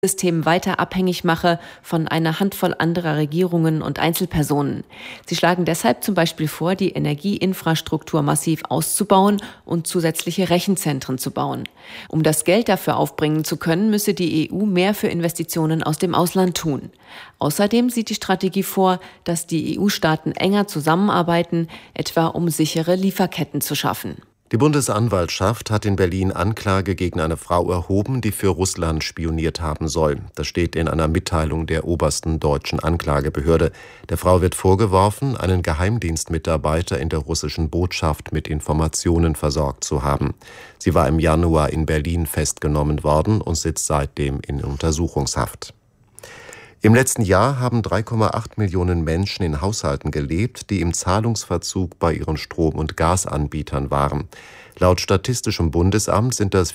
System weiter abhängig mache von einer Handvoll anderer Regierungen und Einzelpersonen. Sie schlagen deshalb zum Beispiel vor, die Energieinfrastruktur massiv auszubauen und zusätzliche Rechenzentren zu bauen. Um das Geld dafür aufbringen zu können, müsse die EU mehr für Investitionen aus dem Ausland tun. Außerdem sieht die Strategie vor, dass die EU-Staaten enger zusammenarbeiten, etwa um sichere Lieferketten zu schaffen. Die Bundesanwaltschaft hat in Berlin Anklage gegen eine Frau erhoben, die für Russland spioniert haben soll. Das steht in einer Mitteilung der obersten deutschen Anklagebehörde. Der Frau wird vorgeworfen, einen Geheimdienstmitarbeiter in der russischen Botschaft mit Informationen versorgt zu haben. Sie war im Januar in Berlin festgenommen worden und sitzt seitdem in Untersuchungshaft. Im letzten Jahr haben 3,8 Millionen Menschen in Haushalten gelebt, die im Zahlungsverzug bei ihren Strom- und Gasanbietern waren. Laut Statistischem Bundesamt sind das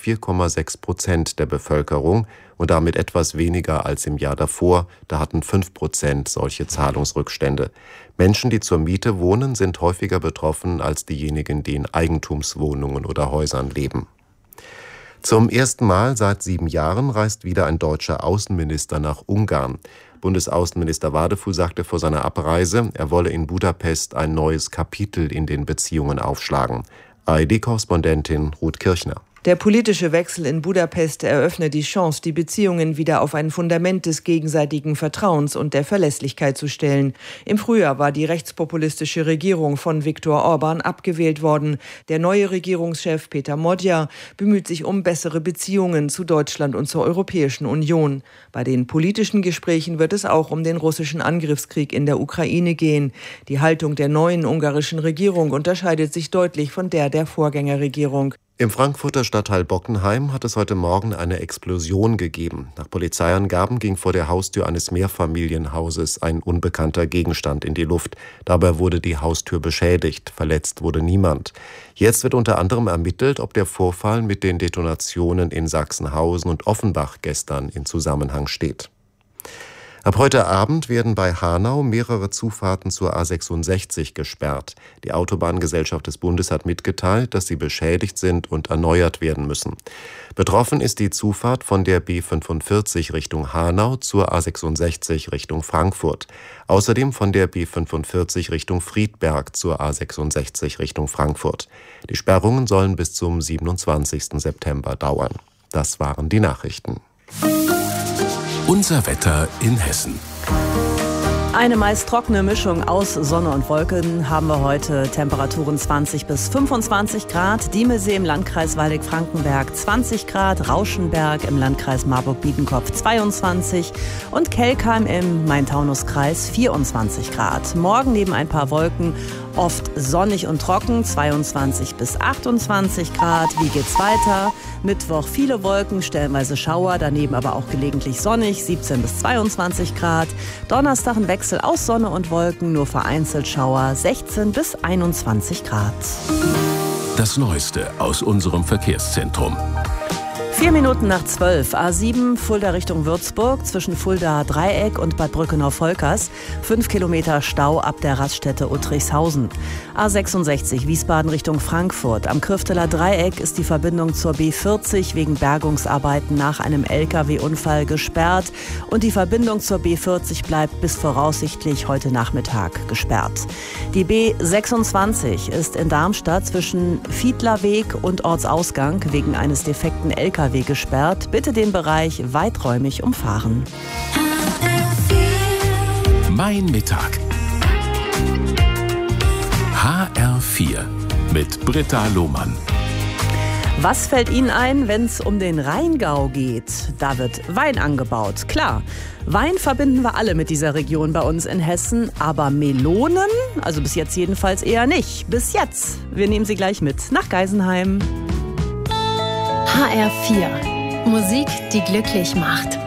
4,6% der Bevölkerung und damit etwas weniger als im Jahr davor. Da hatten 5% solche Zahlungsrückstände. Menschen, die zur Miete wohnen, sind häufiger betroffen als diejenigen, die in Eigentumswohnungen oder Häusern leben. Zum ersten Mal seit 7 Jahren reist wieder ein deutscher Außenminister nach Ungarn. Bundesaußenminister Wadefuhl sagte vor seiner Abreise, er wolle in Budapest ein neues Kapitel in den Beziehungen aufschlagen. ARD-Korrespondentin Ruth Kirchner. Der politische Wechsel in Budapest eröffne die Chance, die Beziehungen wieder auf ein Fundament des gegenseitigen Vertrauens und der Verlässlichkeit zu stellen. Im Frühjahr war die rechtspopulistische Regierung von Viktor Orban abgewählt worden. Der neue Regierungschef Peter Modja bemüht sich um bessere Beziehungen zu Deutschland und zur Europäischen Union. Bei den politischen Gesprächen wird es auch um den russischen Angriffskrieg in der Ukraine gehen. Die Haltung der neuen ungarischen Regierung unterscheidet sich deutlich von der Vorgängerregierung. Im Frankfurter Stadtteil Bockenheim hat es heute Morgen eine Explosion gegeben. Nach Polizeiangaben ging vor der Haustür eines Mehrfamilienhauses ein unbekannter Gegenstand in die Luft. Dabei wurde die Haustür beschädigt. Verletzt wurde niemand. Jetzt wird unter anderem ermittelt, ob der Vorfall mit den Detonationen in Sachsenhausen und Offenbach gestern in Zusammenhang steht. Ab heute Abend werden bei Hanau mehrere Zufahrten zur A66 gesperrt. Die Autobahngesellschaft des Bundes hat mitgeteilt, dass sie beschädigt sind und erneuert werden müssen. Betroffen ist die Zufahrt von der B45 Richtung Hanau zur A66 Richtung Frankfurt. Außerdem von der B45 Richtung Friedberg zur A66 Richtung Frankfurt. Die Sperrungen sollen bis zum 27. September dauern. Das waren die Nachrichten. Unser Wetter in Hessen. Eine meist trockene Mischung aus Sonne und Wolken haben wir heute. Temperaturen 20 bis 25 Grad. Diemelsee im Landkreis Waldeck-Frankenberg 20 Grad. Rauschenberg im Landkreis Marburg-Biedenkopf 22 und Kelkheim im Main-Taunus-Kreis 24 Grad. Morgen neben ein paar Wolken oft sonnig und trocken, 22 bis 28 Grad. Wie geht's weiter? Mittwoch viele Wolken, stellenweise Schauer, daneben aber auch gelegentlich sonnig, 17 bis 22 Grad. Donnerstag ein Wechsel aus Sonne und Wolken, nur vereinzelt Schauer, 16 bis 21 Grad. Das Neueste aus unserem Verkehrszentrum. 4 Minuten nach 12, A7 Fulda Richtung Würzburg, zwischen Fulda Dreieck und Bad Brückenau-Volkers, 5 Kilometer Stau ab der Raststätte Uttrichshausen. A66 Wiesbaden Richtung Frankfurt, am Kürfteler Dreieck ist die Verbindung zur B40 wegen Bergungsarbeiten nach einem LKW-Unfall gesperrt und die Verbindung zur B40 bleibt bis voraussichtlich heute Nachmittag gesperrt. Die B26 ist in Darmstadt zwischen Fiedlerweg und Ortsausgang wegen eines defekten LKW gesperrt. Bitte den Bereich weiträumig umfahren. Mein Mittag. HR4 mit Britta Lohmann. Was fällt Ihnen ein, wenn es um den Rheingau geht? Da wird Wein angebaut, klar. Wein verbinden wir alle mit dieser Region bei uns in Hessen, aber Melonen? Also bis jetzt jedenfalls eher nicht. Bis jetzt. Wir nehmen Sie gleich mit nach Geisenheim. HR4. Musik, die glücklich macht.